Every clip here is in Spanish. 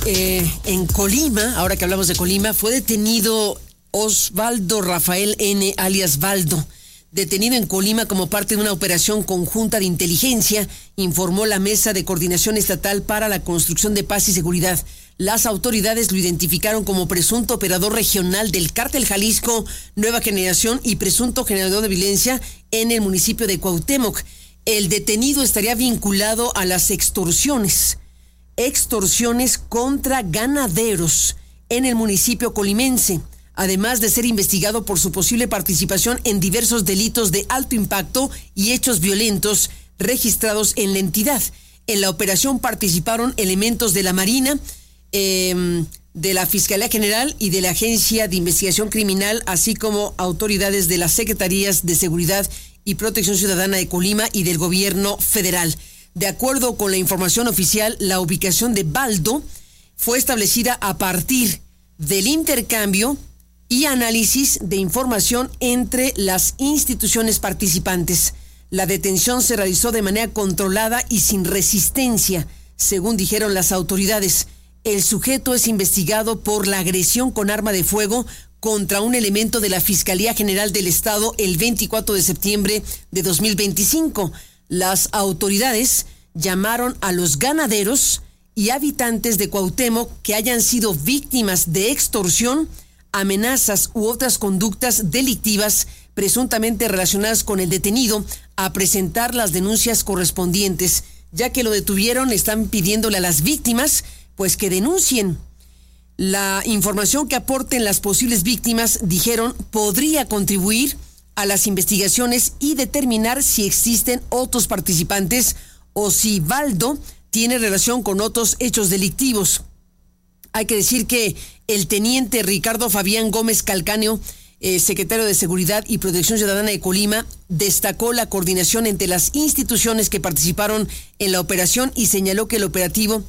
En Colima, ahora que hablamos de Colima, fue detenido Osvaldo Rafael N., alias Baldo, detenido en Colima como parte de una operación conjunta de inteligencia, informó la Mesa de Coordinación Estatal para la Construcción de Paz y Seguridad. Las autoridades lo identificaron como presunto operador regional del Cártel Jalisco Nueva Generación y presunto generador de violencia en el municipio de Cuauhtémoc. El detenido estaría vinculado a las extorsiones contra ganaderos en el municipio colimense, además de ser investigado por su posible participación en diversos delitos de alto impacto y hechos violentos registrados en la entidad. En la operación participaron elementos de la Marina, de la Fiscalía General y de la Agencia de Investigación Criminal, así como autoridades de las Secretarías de Seguridad y Protección Ciudadana de Colima y del Gobierno Federal. De acuerdo con la información oficial, la ubicación de Baldo fue establecida a partir del intercambio y análisis de información entre las instituciones participantes. La detención se realizó de manera controlada y sin resistencia, según dijeron las autoridades. El sujeto es investigado por la agresión con arma de fuego contra un elemento de la Fiscalía General del Estado el 24 de septiembre de 2025. Las autoridades llamaron a los ganaderos y habitantes de Cuauhtémoc que hayan sido víctimas de extorsión, amenazas u otras conductas delictivas presuntamente relacionadas con el detenido a presentar las denuncias correspondientes. Ya que lo detuvieron, están pidiéndole a las víctimas pues que denuncien. La información que aporten las posibles víctimas, dijeron, podría contribuir a las investigaciones y determinar si existen otros participantes o si Baldo tiene relación con otros hechos delictivos. Hay que decir que el teniente Ricardo Fabián Gómez Calcáneo, secretario de Seguridad y Protección Ciudadana de Colima, destacó la coordinación entre las instituciones que participaron en la operación y señaló que el objetivo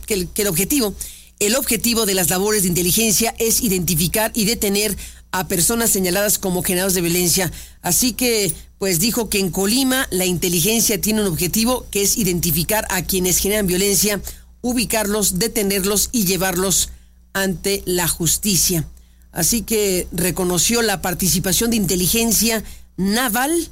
de las labores de inteligencia es identificar y detener a personas señaladas como generadores de violencia. Así que, pues dijo que en Colima la inteligencia tiene un objetivo que es identificar a quienes generan violencia, ubicarlos, detenerlos y llevarlos ante la justicia. Así que reconoció la participación de inteligencia naval